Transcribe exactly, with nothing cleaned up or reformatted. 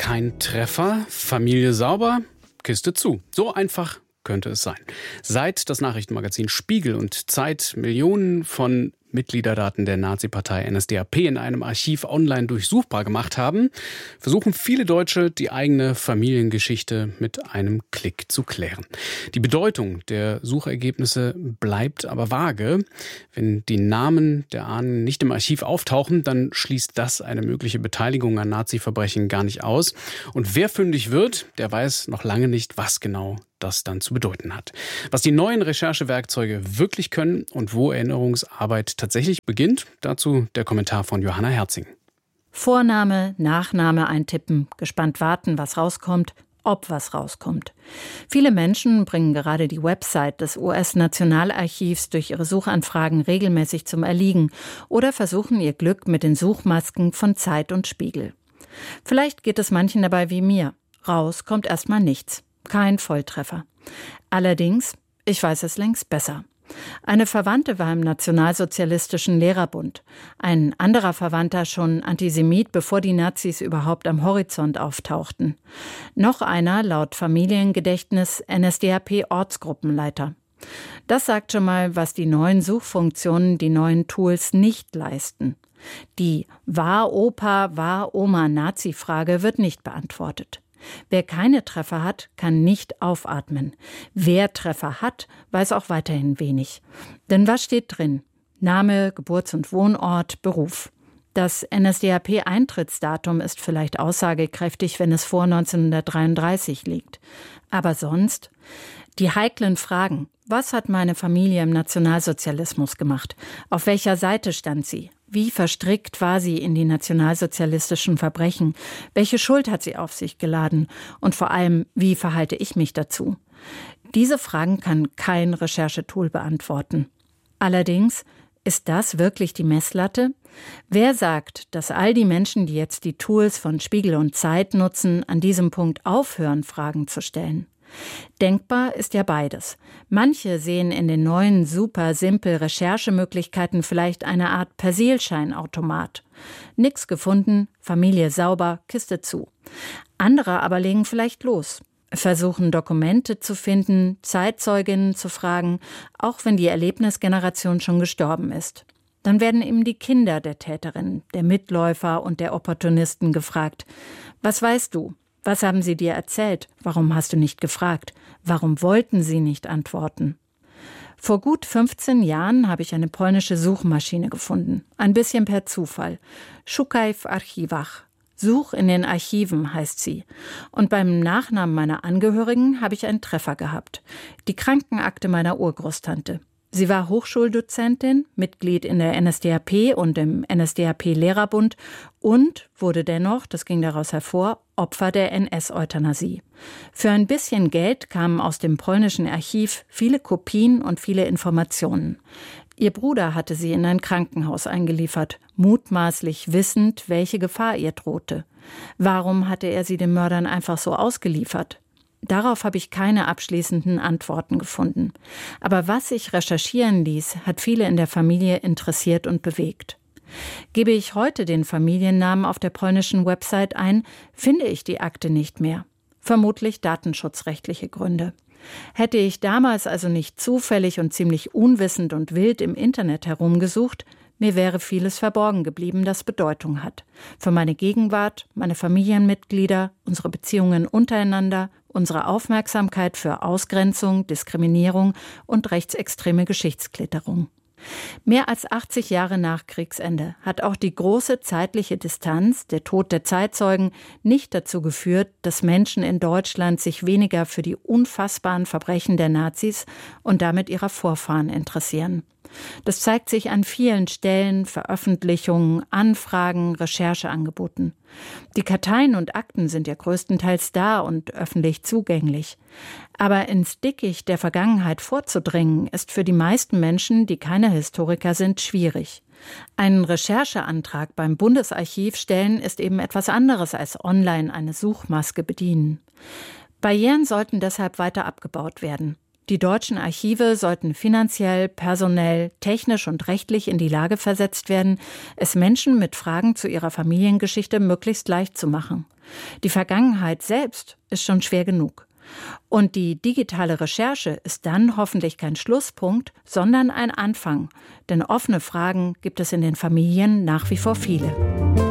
kein Treffer, Familie sauber, Kiste zu. So einfach könnte es sein. Seit das Nachrichtenmagazin Spiegel und Zeit Millionen von Mitgliederdaten der Nazi-Partei N S D A P in einem Archiv online durchsuchbar gemacht haben, versuchen viele Deutsche, die eigene Familiengeschichte mit einem Klick zu klären. Die Bedeutung der Suchergebnisse bleibt aber vage. Wenn die Namen der Ahnen nicht im Archiv auftauchen, dann schließt das eine mögliche Beteiligung an Nazi-Verbrechen gar nicht aus. Und wer fündig wird, der weiß noch lange nicht, was genau das dann zu bedeuten hat. Was die neuen Recherchewerkzeuge wirklich können und wo Erinnerungsarbeit tatsächlich beginnt, dazu der Kommentar von Johanna Herzing. Vorname, Nachname eintippen, gespannt warten, was rauskommt, ob was rauskommt. Viele Menschen bringen gerade die Website des U S-Nationalarchivs durch ihre Suchanfragen regelmäßig zum Erliegen oder versuchen ihr Glück mit den Suchmasken von Zeit und Spiegel. Vielleicht geht es manchen dabei wie mir. Raus kommt erstmal nichts. Kein Volltreffer. Allerdings, ich weiß es längst besser. Eine Verwandte war im Nationalsozialistischen Lehrerbund. Ein anderer Verwandter schon Antisemit, bevor die Nazis überhaupt am Horizont auftauchten. Noch einer, laut Familiengedächtnis, N S D A P-Ortsgruppenleiter. Das sagt schon mal, was die neuen Suchfunktionen, die neuen Tools nicht leisten. Die War Opa, war Oma Nazi-Frage wird nicht beantwortet. Wer keine Treffer hat, kann nicht aufatmen. Wer Treffer hat, weiß auch weiterhin wenig. Denn was steht drin? Name, Geburts- und Wohnort, Beruf. Das N S D A P-Eintrittsdatum ist vielleicht aussagekräftig, wenn es vor neunzehnhundertdreiunddreißig liegt. Aber sonst? Die heiklen Fragen. Was hat meine Familie im Nationalsozialismus gemacht? Auf welcher Seite stand sie? Wie verstrickt war sie in die nationalsozialistischen Verbrechen? Welche Schuld hat sie auf sich geladen? Und vor allem, wie verhalte ich mich dazu? Diese Fragen kann kein Recherchetool beantworten. Allerdings, ist das wirklich die Messlatte? Wer sagt, dass all die Menschen, die jetzt die Tools von Spiegel und Zeit nutzen, an diesem Punkt aufhören, Fragen zu stellen? Denkbar ist ja beides. Manche sehen in den neuen super simpel Recherchemöglichkeiten vielleicht eine Art Persilscheinautomat. Nix gefunden, Familie sauber, Kiste zu. Andere aber legen vielleicht los, versuchen Dokumente zu finden, Zeitzeuginnen zu fragen, auch wenn die Erlebnisgeneration schon gestorben ist. Dann werden eben die Kinder der Täterin, der Mitläufer und der Opportunisten gefragt. Was weißt du? Was haben sie dir erzählt? Warum hast du nicht gefragt? Warum wollten sie nicht antworten? Vor gut fünfzehn Jahren habe ich eine polnische Suchmaschine gefunden. Ein bisschen per Zufall. Szukaj w archiwach. Such in den Archiven heißt sie. Und beim Nachnamen meiner Angehörigen habe ich einen Treffer gehabt. Die Krankenakte meiner Urgroßtante. Sie war Hochschuldozentin, Mitglied in der N S D A P und im N S D A P-Lehrerbund und wurde dennoch, das ging daraus hervor, Opfer der N S-Euthanasie. Für ein bisschen Geld kamen aus dem polnischen Archiv viele Kopien und viele Informationen. Ihr Bruder hatte sie in ein Krankenhaus eingeliefert, mutmaßlich wissend, welche Gefahr ihr drohte. Warum hatte er sie den Mördern einfach so ausgeliefert? Darauf habe ich keine abschließenden Antworten gefunden. Aber was sich recherchieren ließ, hat viele in der Familie interessiert und bewegt. Gebe ich heute den Familiennamen auf der polnischen Website ein, finde ich die Akte nicht mehr. Vermutlich datenschutzrechtliche Gründe. Hätte ich damals also nicht zufällig und ziemlich unwissend und wild im Internet herumgesucht, mir wäre vieles verborgen geblieben, das Bedeutung hat. Für meine Gegenwart, meine Familienmitglieder, unsere Beziehungen untereinander, unsere Aufmerksamkeit für Ausgrenzung, Diskriminierung und rechtsextreme Geschichtsklitterung. Mehr als achtzig Jahre nach Kriegsende hat auch die große zeitliche Distanz, der Tod der Zeitzeugen, nicht dazu geführt, dass Menschen in Deutschland sich weniger für die unfassbaren Verbrechen der Nazis und damit ihrer Vorfahren interessieren. Das zeigt sich an vielen Stellen, Veröffentlichungen, Anfragen, Rechercheangeboten. Die Karteien und Akten sind ja größtenteils da und öffentlich zugänglich. Aber ins Dickicht der Vergangenheit vorzudringen, ist für die meisten Menschen, die keine Historiker sind, schwierig. Einen Rechercheantrag beim Bundesarchiv stellen ist eben etwas anderes als online eine Suchmaske bedienen. Barrieren sollten deshalb weiter abgebaut werden. Die deutschen Archive sollten finanziell, personell, technisch und rechtlich in die Lage versetzt werden, es Menschen mit Fragen zu ihrer Familiengeschichte möglichst leicht zu machen. Die Vergangenheit selbst ist schon schwer genug. Und die digitale Recherche ist dann hoffentlich kein Schlusspunkt, sondern ein Anfang. Denn offene Fragen gibt es in den Familien nach wie vor viele.